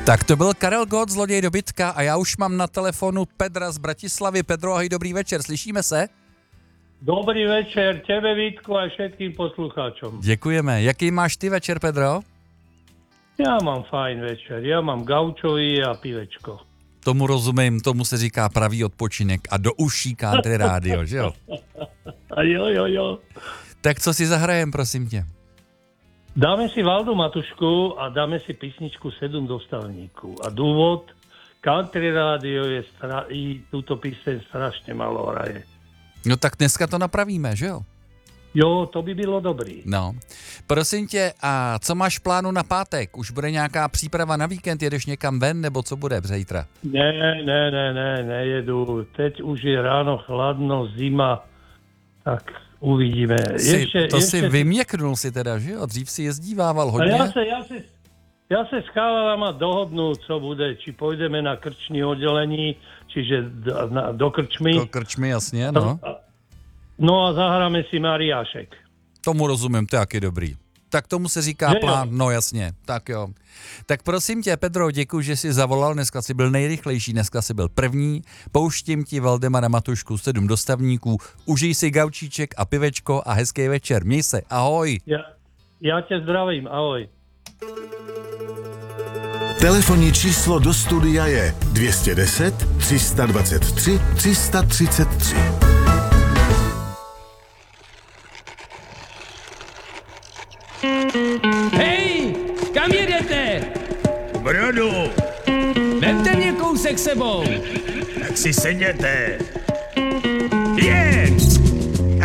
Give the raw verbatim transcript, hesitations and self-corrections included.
Tak to byl Karel Gott, zloděj dobytka, a já už mám na telefonu Pedra z Bratislavy. Pedro, ahoj, dobrý večer, slyšíme se? Dobrý večer, tebe Vítku a všetkým poslucháčom. Děkujeme. Jaký máš ty večer, Pedro? Já mám fajn večer, já mám gaučový a pivečko. Tomu rozumím, tomu se říká pravý odpočinek a do uší country rádio, že jo? A jo, jo, jo. Tak co si zahrajem, prosím tě? Dáme si Valdu Matušku a dáme si písničku Sedm dostavníků. A důvod, country rádio je stra- i tuto píseň strašně malo hraje. No tak dneska to napravíme, že jo? Jo, to by bylo dobrý. No, prosím tě, a co máš v plánu na pátek? Už bude nějaká příprava na víkend? Jedeš někam ven, nebo co bude zítra? Ne, ne, ne, ne, nejedu. Teď už je ráno chladno, zima, tak uvidíme. Si, ještě, to ještě si vyměknul si teda, že jo? Dřív si jezdívával hodně. A ja se, ja se, ja se s Kávalama dohodnú, co bude. Či pôjdeme na krční oddelení, čiže do, na, do krčmy. Do krčmy, jasně, no. No a zahráme si Mariášek. Tomu rozumím, to je jaký dobrý. Tak tomu se říká že plán, jo? no jasně, tak jo. Tak prosím tě, Pedro, děkuji, že jsi zavolal, dneska jsi byl nejrychlejší, dneska jsi byl první. Pouštím ti Valdemara Matušku, Sedm dostavníků, užij si gaučíček a pivečko a hezký večer. Měj se, ahoj. Ja, ja tě zdravím, ahoj. Telefonní číslo do studia je dva deset, tři dvacet tři, tři třicet tři. Hej, kam jedete? Brodu, Vemte mě kousek sebou. tak si sedněte.